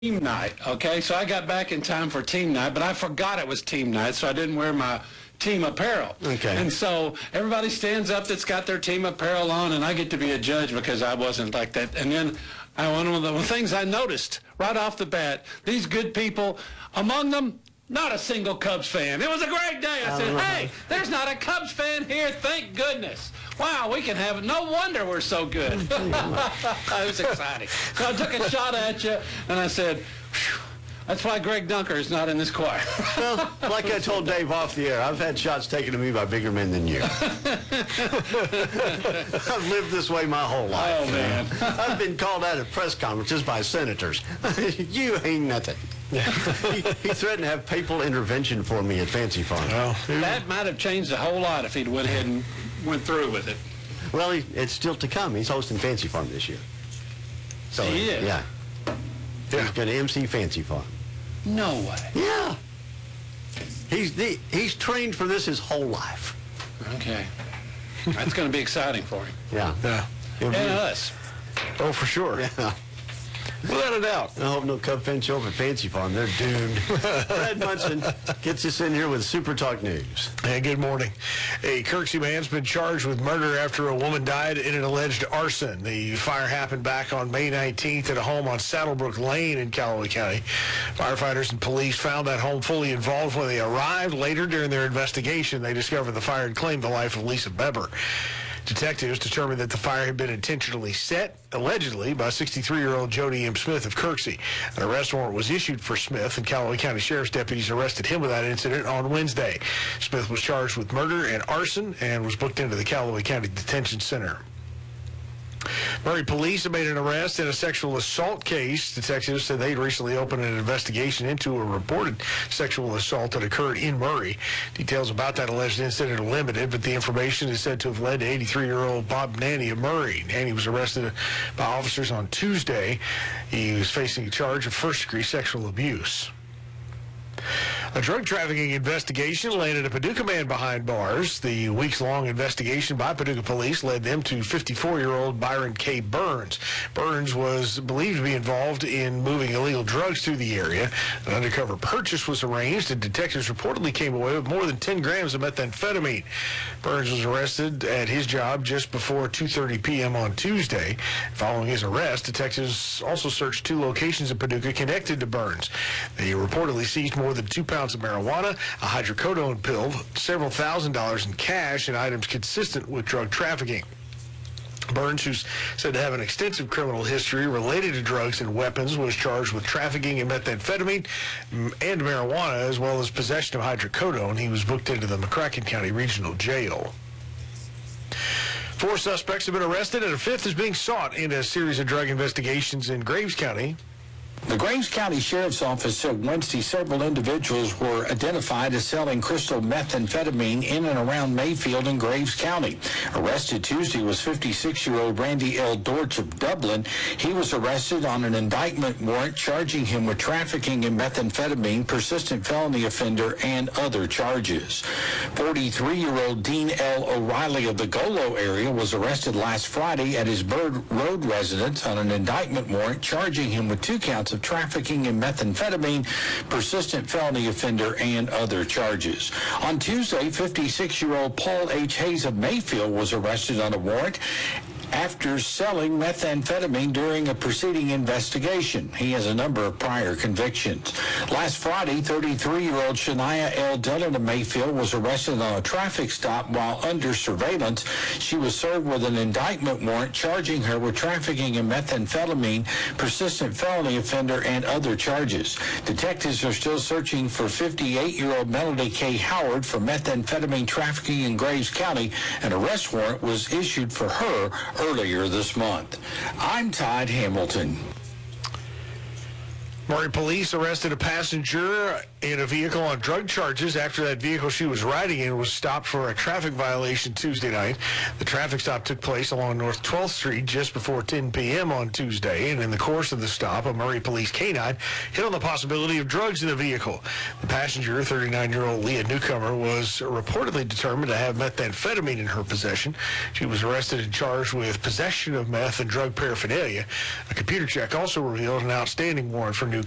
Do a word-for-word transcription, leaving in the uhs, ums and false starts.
team night, okay? So I got back in time for team night, but I forgot it was team night, so I didn't wear my team apparel. Okay. And so everybody stands up that's got their team apparel on, and I get to be a judge because I wasn't like that. And then I, one of the things I noticed right off the bat, these good people, among them, not a single Cubs fan. It was a great day. I said, hey, there's not a Cubs fan here. Thank goodness. Wow, we can have it. No wonder we're so good. It was exciting. So I took a shot at you, and I said, phew, that's why Greg Dunker is not in this choir. Well, like I told Dave off the air, I've had shots taken at me by bigger men than you. I've lived this way my whole life. Oh, man. I've been called out at press conferences by senators. You ain't nothing. he, he threatened to have papal intervention for me at Fancy Farm. Well, that might have changed a whole lot if he'd went ahead and went through with it. Well, he, it's still to come. He's hosting Fancy Farm this year. So he is? Yeah. Yeah. He's going to M C Fancy Farm. No way. Yeah. He's the, he's trained for this his whole life. Okay. That's going to be exciting for him. Yeah. Yeah. And us. Oh, for sure. Yeah. Without a doubt. I hope no Cub fans show up at Fancy Farm. They're doomed. Brad Munson gets us in here with Super Talk News. Hey, good morning. A Kirksey man's been charged with murder after a woman died in an alleged arson. The fire happened back on May nineteenth at a home on Saddlebrook Lane in Callaway County. Firefighters and police found that home fully involved when they arrived. Later during their investigation, they discovered the fire had claimed the life of Lisa Beber. Detectives determined that the fire had been intentionally set, allegedly, by sixty-three-year-old Jody M. Smith of Kirksey. An arrest warrant was issued for Smith, and Callaway County Sheriff's deputies arrested him with that incident on Wednesday. Smith was charged with murder and arson and was booked into the Callaway County Detention Center. Murray police have made an arrest in a sexual assault case. Detectives said they'd recently opened an investigation into a reported sexual assault that occurred in Murray. Details about that alleged incident are limited, but the information is said to have led to eighty-three-year-old Bob Nanny of Murray. Nanny was arrested by officers on Tuesday. He was facing a charge of first-degree sexual abuse. A drug trafficking investigation landed a Paducah man behind bars. The weeks-long investigation by Paducah police led them to fifty-four-year-old Byron K. Burns. Burns was believed to be involved in moving illegal drugs through the area. An undercover purchase was arranged, and detectives reportedly came away with more than ten grams of methamphetamine. Burns was arrested at his job just before two thirty p.m. on Tuesday. Following his arrest, detectives also searched two locations in Paducah connected to Burns. They reportedly seized more than two pounds of marijuana, a hydrocodone pill, several thousand dollars in cash, and items consistent with drug trafficking. Burns, who's said to have an extensive criminal history related to drugs and weapons, was charged with trafficking in methamphetamine and marijuana, as well as possession of hydrocodone. He was booked into the McCracken County Regional Jail. Four suspects have been arrested, and a fifth is being sought in a series of drug investigations in Graves County. The Graves County Sheriff's Office said Wednesday several individuals were identified as selling crystal methamphetamine in and around Mayfield and Graves County. Arrested Tuesday was fifty-six-year-old Randy L. Dortch of Dublin. He was arrested on an indictment warrant charging him with trafficking in methamphetamine, persistent felony offender, and other charges. forty-three-year-old Dean L. O'Reilly of the Golo area was arrested last Friday at his Bird Road residence on an indictment warrant charging him with two counts of trafficking in methamphetamine, persistent felony offender, and other charges. On Tuesday, fifty-six-year-old Paul H. Hayes of Mayfield was arrested on a warrant after selling methamphetamine during a preceding investigation. He has a number of prior convictions. Last Friday, thirty-three-year-old Shania L. Dillon of Mayfield was arrested on a traffic stop while under surveillance. She was served with an indictment warrant charging her with trafficking in methamphetamine, persistent felony offender, and other charges. Detectives are still searching for fifty-eight-year-old Melody K. Howard for methamphetamine trafficking in Graves County. An arrest warrant was issued for her earlier this month. I'm Todd Hamilton. Murray police arrested a passenger in a vehicle on drug charges after that vehicle she was riding in was stopped for a traffic violation Tuesday night. The traffic stop took place along North twelfth Street just before ten p.m. on Tuesday, and in the course of the stop, a Murray police canine hit on the possibility of drugs in the vehicle. The passenger, thirty-nine-year-old Leah Newcomer, was reportedly determined to have methamphetamine in her possession. She was arrested and charged with possession of meth and drug paraphernalia. A computer check also revealed an outstanding warrant for Newcomer